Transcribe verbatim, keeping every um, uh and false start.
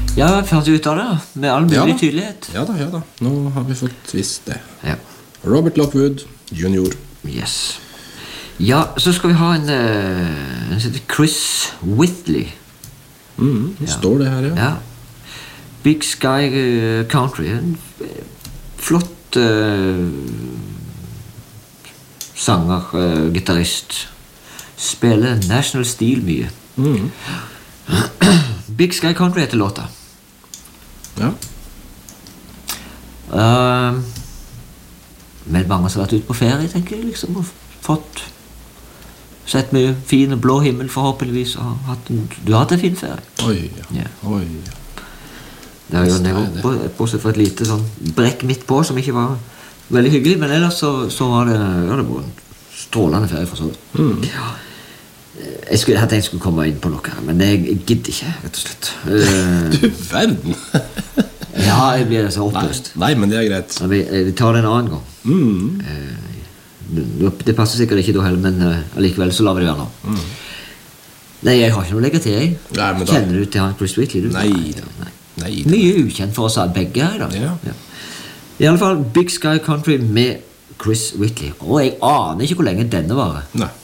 Ja, jeg fant ut av det med all mulig Ja da. tydelighet. Ja da, ja da. Nå har vi fått visst det. Ja. Robert Lockwood junior. Yes. Ja, så skal vi ha en, uh, en som heter Chris Whitley. Mm, det Ja. står det her, ja. Ja. Big Sky uh, Country. En flott uh, sanger, uh, gitarist. Spiller National Steel mye. Mm. Big Sky Country heter låta. Ja. Uh, med mange som har vært ute på ferie, tenker jeg, liksom, og fått sett mye fin og blå himmel forhåpentligvis, og hatt en, du har hatt en fin ferie. Oi, ja. Ja. Oi. Det er jo Visst er nede det. oppe, bortsett fra et lite sånn brekk midt på, som ikke var veldig hyggelig, men ellers så, så var det, ja, det var en strålende ferie for så vidt. Mm. Ja. Jeg skulle, jeg tenkte jeg skulle komme inn på noe her, men jeg, jeg gidder ikke, rett og slett. Uh, Du verden. ja, jeg blir så Nei, oppløst. nei, men det er greit. Ja, Vi, vi tar det en annen gang. Mm. Det, det passer sikkert ikke da heller, men uh, allikevel så lar vi det være nå. Mm. Nei, jeg har ikke noe å legge til, jeg. Nei, men da- Kjenner du til han Chris Whitley? Du? Nei, nei. nei da. Mye ukjent for oss alle begge her da. Ja. I alle fall Big Sky Country med Chris Whitley. Og jeg aner ikke hvor lenge denne varer. Nei.